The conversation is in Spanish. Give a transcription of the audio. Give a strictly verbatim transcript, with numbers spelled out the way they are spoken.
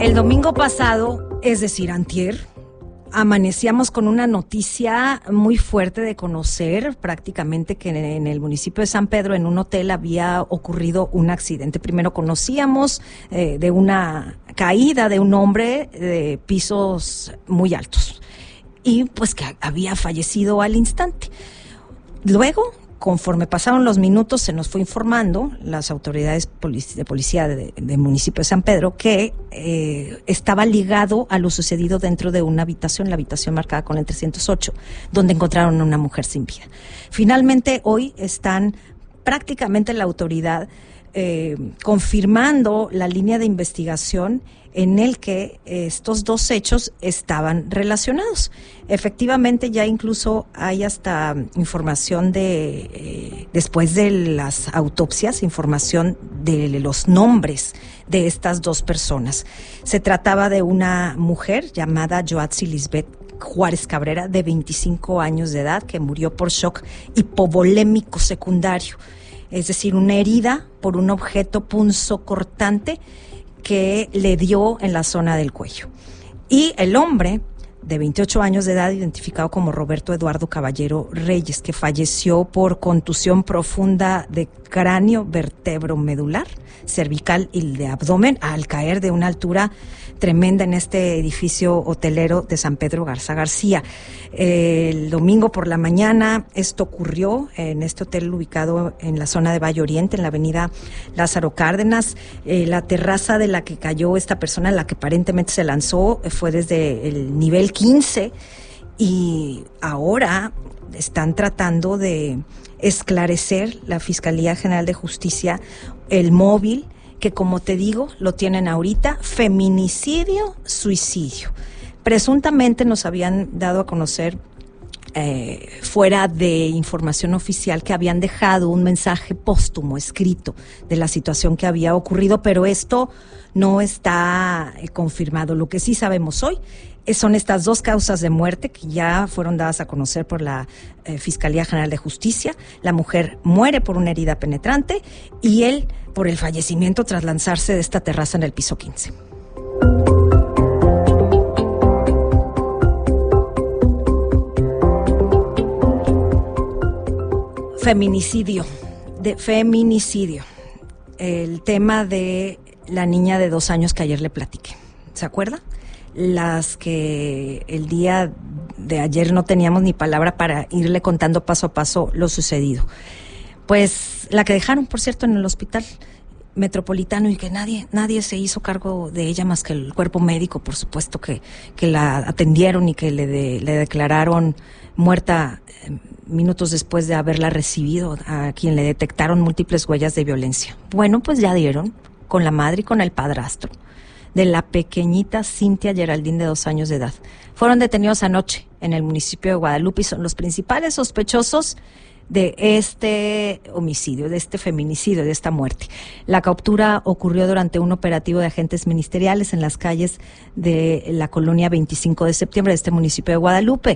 El domingo pasado, es decir, antier, amanecíamos con una noticia muy fuerte de conocer prácticamente que en el municipio de San Pedro, en un hotel, había ocurrido un accidente. Primero conocíamos eh, de una caída de un hombre de pisos muy altos y pues que había fallecido al instante. Luego, conforme pasaron los minutos, se nos fue informando las autoridades de policía del de municipio de San Pedro que eh, estaba ligado a lo sucedido dentro de una habitación, la habitación marcada con el trescientos ocho, donde encontraron a una mujer sin vida. Finalmente, hoy están prácticamente la autoridad eh, confirmando la línea de investigación en el que estos dos hechos estaban relacionados. Efectivamente, ya incluso hay hasta información de, eh, después de las autopsias, información de los nombres de estas dos personas. Se trataba de una mujer llamada Yoatzi Lisbeth Juárez Cabrera, de veinticinco años de edad, que murió por shock hipovolémico secundario, es decir, una herida por un objeto punzocortante que le dio en la zona del cuello. Y el hombre, de veintiocho años de edad, identificado como Roberto Eduardo Caballero Reyes, que falleció por contusión profunda de cráneo, vértebro medular, cervical y de abdomen al caer de una altura tremenda en este edificio hotelero de San Pedro Garza García. Eh, el domingo por la mañana esto ocurrió en este hotel ubicado en la zona de Valle Oriente, en la avenida Lázaro Cárdenas. Eh, la terraza de la que cayó esta persona, la que aparentemente se lanzó, fue desde el nivel quince y ahora están tratando de esclarecer la Fiscalía General de Justicia el móvil, que como te digo, lo tienen ahorita, feminicidio, suicidio. Presuntamente nos habían dado a conocer, eh, fuera de información oficial, que habían dejado un mensaje póstumo escrito de la situación que había ocurrido, pero esto no está eh, confirmado. Lo que sí sabemos hoy son estas dos causas de muerte que ya fueron dadas a conocer por la eh, Fiscalía General de Justicia. La mujer muere por una herida penetrante y él por el fallecimiento tras lanzarse de esta terraza en el piso quince. Feminicidio, de feminicidio. El tema de la niña de dos años que ayer le platiqué. ¿Se acuerda? Las que el día de ayer no teníamos ni palabra para irle contando paso a paso lo sucedido. Pues la que dejaron, por cierto, en el hospital metropolitano y que nadie nadie se hizo cargo de ella más que el cuerpo médico, por supuesto, que, que la atendieron y que le, de, le declararon muerta eh, minutos después de haberla recibido, a quien le detectaron múltiples huellas de violencia. Bueno, pues ya dieron con la madre y con el padrastro de la pequeñita Cintia Geraldine, de dos años de edad. Fueron detenidos anoche en el municipio de Guadalupe y son los principales sospechosos de este homicidio, de este feminicidio, de esta muerte. La captura ocurrió durante un operativo de agentes ministeriales en las calles de la colonia veinticinco de septiembre de este municipio de Guadalupe.